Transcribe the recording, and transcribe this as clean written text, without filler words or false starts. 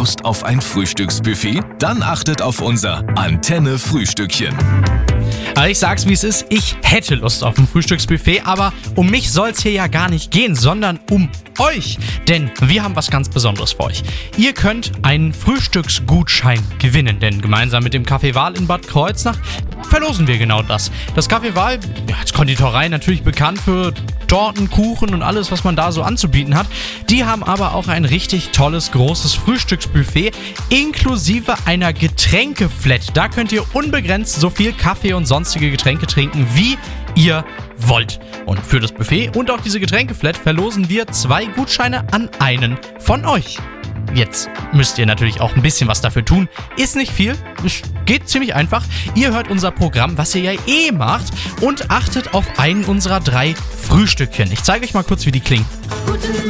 Lust auf ein Frühstücksbuffet? Dann achtet auf unser Antenne-Frühstückchen. Also ich sag's wie es ist, ich hätte Lust auf ein Frühstücksbuffet, aber um mich soll's hier ja gar nicht gehen, sondern um euch. Denn wir haben was ganz Besonderes für euch. Ihr könnt einen Frühstücksgutschein gewinnen, denn gemeinsam mit dem Café Wahl in Bad Kreuznach verlosen wir genau das. Das Café Wahl, als Konditorei natürlich bekannt für Torten, Kuchen und alles, was man da so anzubieten hat. Die haben aber auch ein richtig tolles, großes Frühstücksbuffet inklusive einer Getränkeflat. Da könnt ihr unbegrenzt so viel Kaffee und sonstige Getränke trinken, wie ihr wollt. Und für das Buffet und auch diese Getränkeflat verlosen wir 2 Gutscheine an einen von euch. Jetzt müsst ihr natürlich auch ein bisschen was dafür tun. Ist nicht viel, es geht ziemlich einfach. Ihr hört unser Programm, was ihr ja macht, und achtet auf einen unserer 3 Frühstückchen. Ich zeige euch mal kurz, wie die klingen. Guten